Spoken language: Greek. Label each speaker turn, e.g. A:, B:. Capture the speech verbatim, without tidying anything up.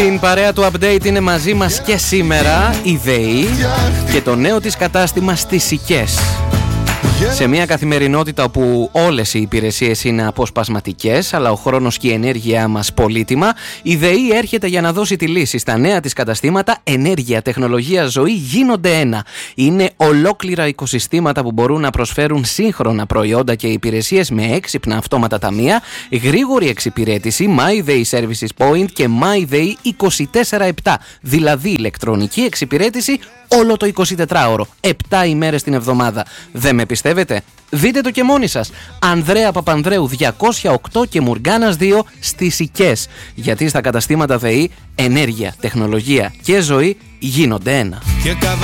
A: Στην παρέα του update είναι μαζί μας και σήμερα η ΔΕΗ και το νέο της κατάστημα στις Σικές. Σε μια καθημερινότητα όπου όλες οι υπηρεσίες είναι αποσπασματικές, αλλά ο χρόνος και η ενέργειά μας πολύτιμα, η ΔΕΗ έρχεται για να δώσει τη λύση. Στα νέα της καταστήματα, ενέργεια, τεχνολογία, ζωή γίνονται ένα. Είναι ολόκληρα οικοσυστήματα που μπορούν να προσφέρουν σύγχρονα προϊόντα και υπηρεσίες με έξυπνα αυτόματα ταμεία, γρήγορη εξυπηρέτηση, MyDay Services Point και MyDay είκοσι τέσσερα επτά, δηλαδή ηλεκτρονική εξυπηρέτηση όλο το εικοσιτετράωρο, επτά ημέρες την εβδομάδα. Δεν με πιστεύετε? Δείτε το και μόνοι σας. Ανδρέα Παπανδρέου διακόσια οκτώ και Μουργάνας δύο στις Σικές. Γιατί στα καταστήματα ΔΕΗ ενέργεια, τεχνολογία και ζωή γίνονται ένα.